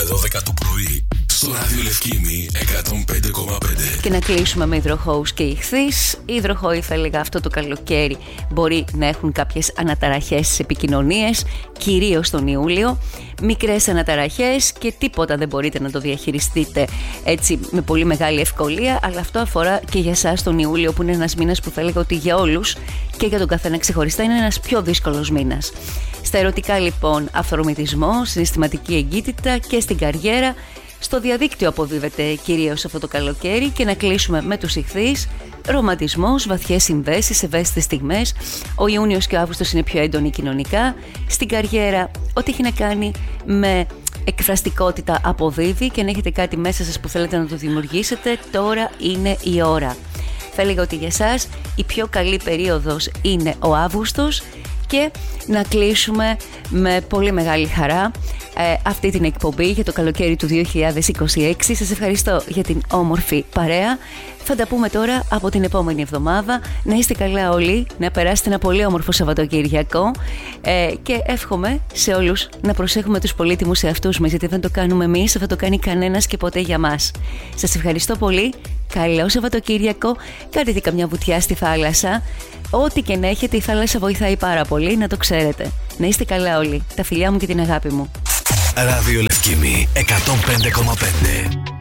12 το πρωί στο ράδιο Λευκήμη 105,5. Και να κλείσουμε με υδροχόους και ιχθύς. Οι υδροχόοι, θα έλεγα, αυτό το καλοκαίρι μπορεί να έχουν κάποιες αναταραχές στις επικοινωνίες, κυρίως τον Ιούλιο. Μικρές αναταραχές και τίποτα δεν μπορείτε να το διαχειριστείτε έτσι με πολύ μεγάλη ευκολία, αλλά αυτό αφορά και για εσάς τον Ιούλιο, που είναι ένας μήνας που θα έλεγα ότι για όλους και για τον καθένα ξεχωριστά είναι ένας πιο δύσκολος μήνας. Στα ερωτικά λοιπόν, αυθορμητισμό, συναισθηματική εγκύτητα, και στην καριέρα. Στο διαδίκτυο αποδίδεται κυρίως αυτό το καλοκαίρι. Και να κλείσουμε με τους ιχθύς. Ρομαντισμός, βαθιές συμβέσεις, ευαίσθητες στιγμές. Ο Ιούνιος και ο Αύγουστος είναι πιο έντονοι κοινωνικά. Στην καριέρα, ό,τι έχει να κάνει με εκφραστικότητα αποδίδει, και αν έχετε κάτι μέσα σας που θέλετε να το δημιουργήσετε, τώρα είναι η ώρα. Θα έλεγα ότι για εσάς η πιο καλή περίοδος είναι ο Αύγουστος. Και να κλείσουμε με πολύ μεγάλη χαρά αυτή την εκπομπή για το καλοκαίρι του 2026. Σας ευχαριστώ για την όμορφη παρέα. Θα τα πούμε τώρα από την επόμενη εβδομάδα. Να είστε καλά όλοι, να περάσετε ένα πολύ όμορφο Σαββατοκυριακό, και εύχομαι σε όλους να προσέχουμε τους πολύτιμους εαυτούς μας, γιατί δεν το κάνουμε εμείς, δεν θα το κάνει κανένας και ποτέ για μας. Σας ευχαριστώ πολύ. Καλό Σαββατοκύριακο. Κάντε και καμιά βουτιά στη θάλασσα. Ό,τι και να έχετε, η θάλασσα βοηθάει πάρα πολύ, να το ξέρετε. Να είστε καλά όλοι. Τα φιλιά μου και την αγάπη μου. Ράδιο Λευκήμη 105,5.